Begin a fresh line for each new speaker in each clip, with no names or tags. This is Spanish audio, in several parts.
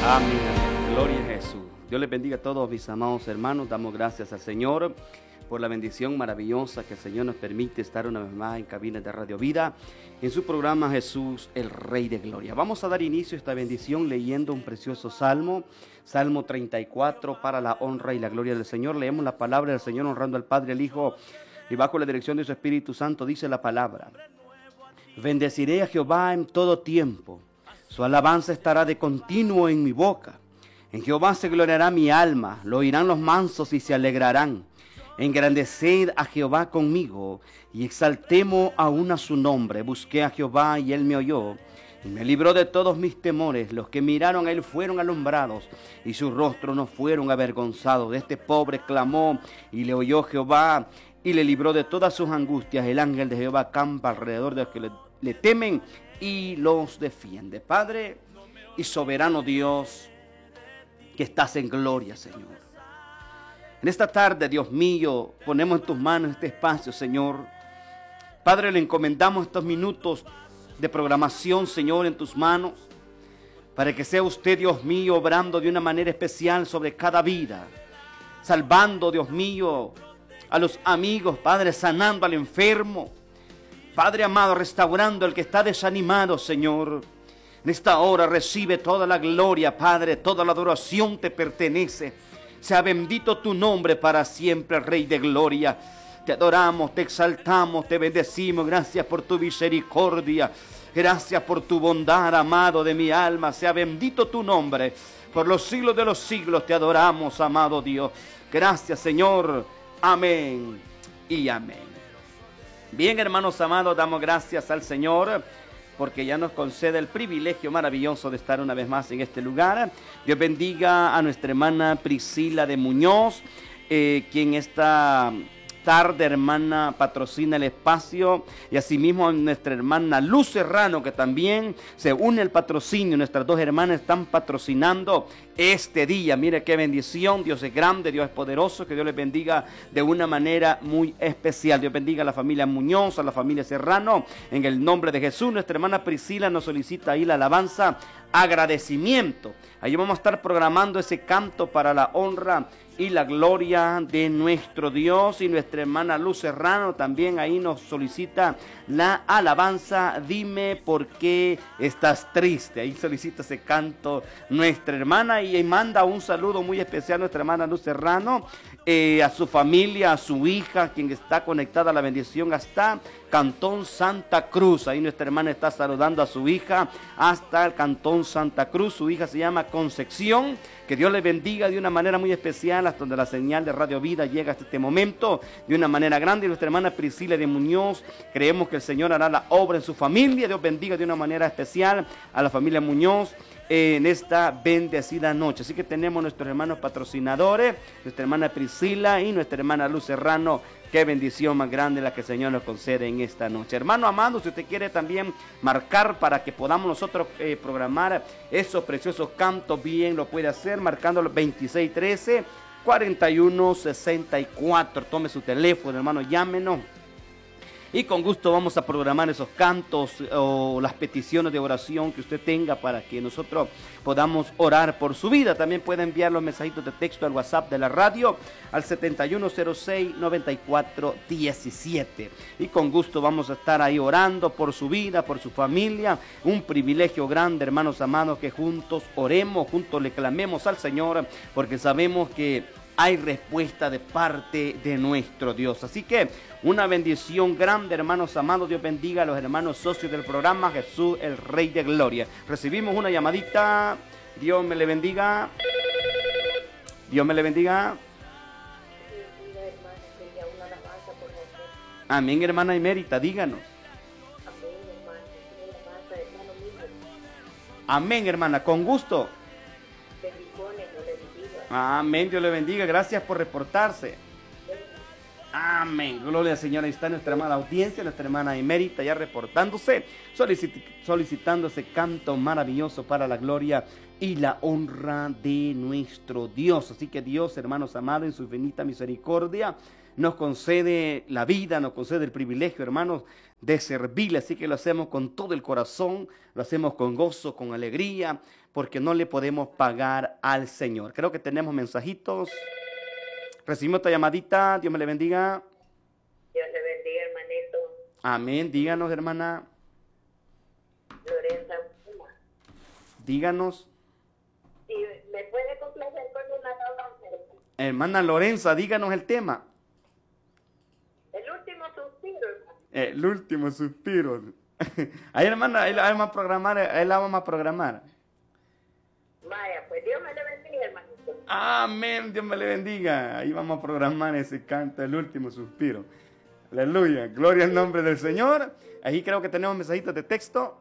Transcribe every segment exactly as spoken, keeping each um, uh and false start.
Amén, amén. Gloria a Jesús. Dios les bendiga a todos mis amados hermanos. Damos gracias al Señor por la bendición maravillosa que el Señor nos permite estar una vez más en cabina de Radio Vida, en su programa Jesús, el Rey de Gloria. Vamos a dar inicio a esta bendición leyendo un precioso salmo, Salmo treinta y cuatro, para la honra y la gloria del Señor. Leemos la palabra del Señor honrando al Padre, al Hijo, y bajo la dirección de su Espíritu Santo dice la palabra: bendeciré a Jehová en todo tiempo, su alabanza estará de continuo en mi boca. En Jehová se gloriará mi alma, lo oirán los mansos y se alegrarán. Engrandeced a Jehová conmigo y exaltemos aún a su nombre. Busqué a Jehová y él me oyó y me libró de todos mis temores. Los que miraron a él fueron alumbrados y sus rostros no fueron avergonzados. De este pobre clamó y le oyó Jehová y le libró de todas sus angustias. El ángel de Jehová campa alrededor de los que le, le temen y los defiende. Padre y soberano Dios, que estás en gloria, Señor. En esta tarde, Dios mío, ponemos en tus manos este espacio, Señor. Padre, le encomendamos estos minutos de programación, Señor, en tus manos, para que sea usted, Dios mío, obrando de una manera especial sobre cada vida, salvando, Dios mío, a los amigos, Padre, sanando al enfermo, Padre amado, restaurando al que está desanimado, Señor. En esta hora recibe toda la gloria, Padre, toda la adoración te pertenece. Sea bendito tu nombre para siempre, Rey de Gloria. Te adoramos, te exaltamos, te bendecimos. Gracias por tu misericordia. Gracias por tu bondad, amado de mi alma. Sea bendito tu nombre. Por los siglos de los siglos te adoramos, amado Dios. Gracias, Señor. Amén y amén. Bien, hermanos amados, damos gracias al Señor, porque ya nos concede el privilegio maravilloso de estar una vez más en este lugar. Dios bendiga a nuestra hermana Priscila de Muñoz, eh, quien esta tarde, hermana, patrocina el espacio, y asimismo a nuestra hermana Luz Serrano, que también se une al patrocinio. Nuestras dos hermanas están patrocinando este día. Mire qué bendición. Dios es grande, Dios es poderoso. Que Dios les bendiga de una manera muy especial. Dios bendiga a la familia Muñoz, a la familia Serrano, en el nombre de Jesús. Nuestra hermana Priscila nos solicita ahí la alabanza agradecimiento. Ahí vamos a estar programando ese canto para la honra y la gloria de nuestro Dios. Y nuestra hermana Luz Serrano también ahí nos solicita la alabanza Dime por qué estás triste. Ahí solicita ese canto nuestra hermana, y manda un saludo muy especial a nuestra hermana Luz Serrano, eh, a su familia, a su hija, quien está conectada a la bendición hasta Cantón Santa Cruz. Ahí nuestra hermana está saludando a su hija hasta el Cantón Santa Cruz. Su hija se llama Concepción. Que Dios le bendiga de una manera muy especial, hasta donde la señal de Radio Vida llega hasta este momento de una manera grande. Y nuestra hermana Priscila de Muñoz, creemos que el Señor hará la obra en su familia. Dios bendiga de una manera especial a la familia Muñoz en esta bendecida noche. Así que tenemos nuestros hermanos patrocinadores, nuestra hermana Priscila y nuestra hermana Luz Serrano. Qué bendición más grande la que el Señor nos concede en esta noche. Hermano amado, si usted quiere también marcar para que podamos nosotros eh, programar esos preciosos cantos, bien lo puede hacer marcando los veintiséis trece cuarenta y uno sesenta y cuatro. Tome su teléfono, hermano, llámenos. Y con gusto vamos a programar esos cantos o las peticiones de oración que usted tenga para que nosotros podamos orar por su vida. También puede enviar los mensajitos de texto al WhatsApp de la radio al setenta y uno cero seis noventa y cuatro diecisiete. Y con gusto vamos a estar ahí orando por su vida, por su familia. Un privilegio grande, hermanos amados, que juntos oremos, juntos le clamemos al Señor, porque sabemos que hay respuesta de parte de nuestro Dios. Así que una bendición grande, hermanos amados. Dios bendiga a los hermanos socios del programa Jesús, el Rey de Gloria. Recibimos una llamadita. Dios me le bendiga. Dios me le bendiga. Amén, hermana Emérita, díganos. Amén, hermana, con gusto. Amén, Dios le bendiga. Gracias por reportarse. Amén. Gloria al Señor. Ahí está nuestra hermana audiencia, nuestra hermana Emérita ya reportándose, solicit solicitando ese canto maravilloso para la gloria y la honra de nuestro Dios. Así que Dios, hermanos amados, en su infinita misericordia, nos concede la vida, nos concede el privilegio, hermanos, de servirle. Así que lo hacemos con todo el corazón, lo hacemos con gozo, con alegría, porque no le podemos pagar al Señor. Creo que tenemos mensajitos. Recibimos esta llamadita. Dios me le bendiga.
Dios le bendiga, hermanito.
Amén. Díganos, hermana.
Lorenza.
Díganos.
¿Y me puede complacer con una alabanza?
Hermana Lorenza, díganos el tema.
El último suspiro, hermano.
El último suspiro. Ahí, hermana, ahí la vamos a programar. Ahí la vamos a programar.
Vaya, pues Dios me le bendiga, hermanito.
Amén, Dios me le bendiga. Ahí vamos a programar ese canto, el último suspiro. Aleluya, gloria al nombre del Señor. Ahí creo que tenemos mensajitos de texto.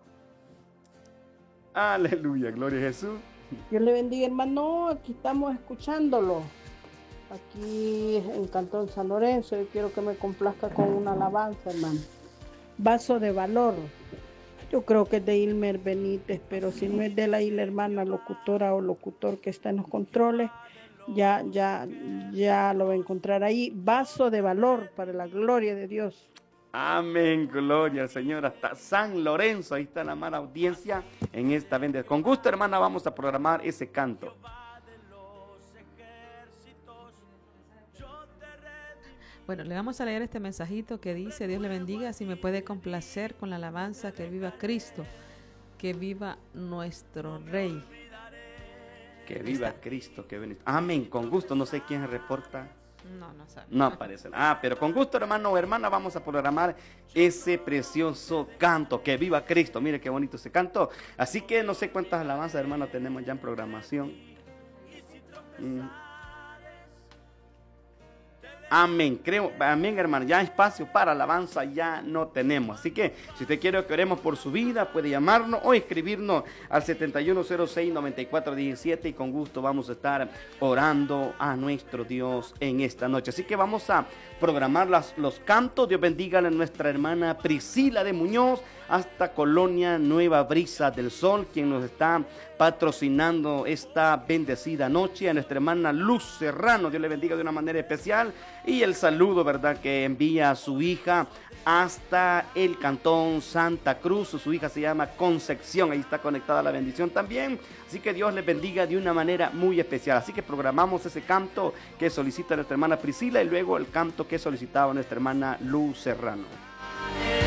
Aleluya, gloria a Jesús.
Dios le bendiga, hermano. Aquí estamos escuchándolo. Aquí en Cantón San Lorenzo. Yo quiero que me complazca con una alabanza, hermano. Vaso de valor. Yo creo que es de Ilmer Benítez, pero si no es de la la hermana locutora o locutor que está en los controles, ya, ya, ya lo va a encontrar ahí. Vaso de valor para la gloria de Dios.
Amén, gloria al Señor, hasta San Lorenzo, ahí está la mala audiencia en esta bendición. Con gusto, hermana, vamos a programar ese canto.
Bueno, le vamos a leer este mensajito que dice: Dios le bendiga, si me puede complacer con la alabanza, que viva Cristo, que viva nuestro Rey.
Que viva está. Cristo, que bendiga. Amén, con gusto, no sé quién se reporta.
No, no sabe.
No aparece. Ah, pero con gusto, hermano o hermana, vamos a programar ese precioso canto. Que viva Cristo. Mire qué bonito ese canto. Así que no sé cuántas alabanzas, hermano, tenemos ya en programación. Mm. Amén, creo, amén, hermano, ya espacio para alabanza ya no tenemos. Así que si usted quiere que oremos por su vida, puede llamarnos o escribirnos al setenta y uno cero seis, noventa y cuatro diecisiete y con gusto vamos a estar orando a nuestro Dios en esta noche. Así que vamos a programar las, los cantos. Dios bendiga a nuestra hermana Priscila de Muñoz hasta Colonia Nueva Brisa del Sol, quien nos está patrocinando esta bendecida noche. A nuestra hermana Luz Serrano, Dios le bendiga de una manera especial. Y el saludo, ¿verdad?, que envía a su hija hasta el Cantón Santa Cruz. Su hija se llama Concepción, ahí está conectada la bendición también. Así que Dios les bendiga de una manera muy especial. Así que programamos ese canto que solicita nuestra hermana Priscila y luego el canto que solicitaba nuestra hermana Luz Serrano.